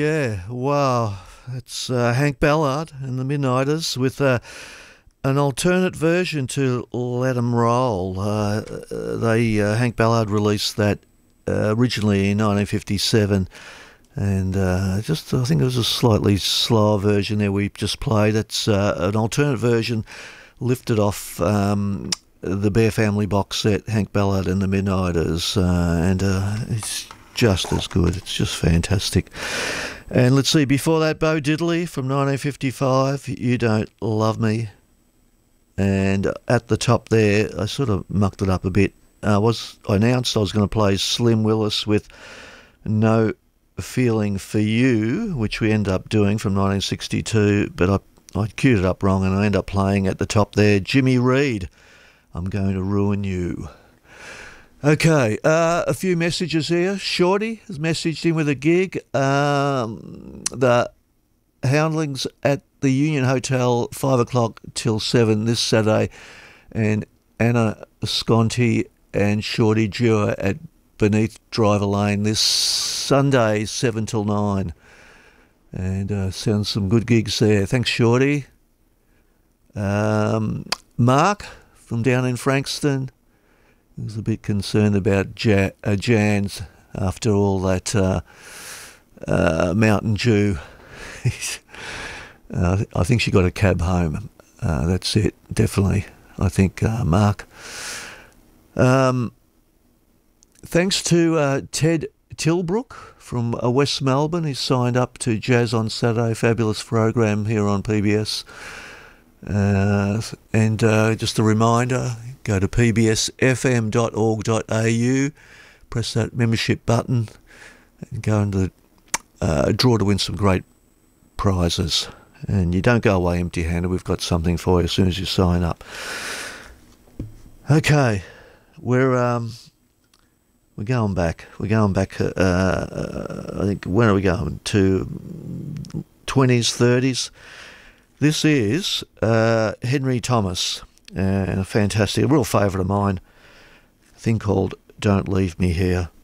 yeah. Wow. It's Hank Ballard and the Midnighters with an alternate version to Let 'Em Roll. Hank Ballard released that originally in 1957, and just I think it was a slightly slower version there we just played. It's an alternate version lifted off the Bear Family box set, Hank Ballard and the Midnighters, and it's just as good. It's just fantastic. And let's see, before that, Bo Diddley from 1955, You Don't Love Me. And at the top there, I sort of mucked it up a bit. I announced I was going to play Slim Willis with No Feeling for You, which we end up doing from 1962, but I queued it up wrong and I end up playing at the top there, Jimmy Reed, I'm Going to Ruin You. Okay, a few messages here. Shorty has messaged in with a gig. The Houndlings at the Union Hotel, 5 o'clock till 7 this Saturday, and Anna Sconti and Shorty duo at Beneath Driver Lane this Sunday, 7 till 9. And sounds some good gigs there. Thanks, Shorty. Mark from down in Frankston was a bit concerned about Jan's after all that Mountain Dew. I think she got a cab home. That's it, definitely. I think, Mark. Thanks to Ted Tilbrook from West Melbourne. He's signed up to Jazz on Saturday, fabulous program here on PBS. And just a reminder, go to pbsfm.org.au, press that membership button, and go into the draw to win some great prizes. And you don't go away empty-handed. We've got something for you as soon as you sign up. Okay, we're going back. We're going back. I think, when are we going? To 20s, 30s. This is Henry Thomas, and a fantastic, a real favourite of mine, a thing called Don't Leave Me Here.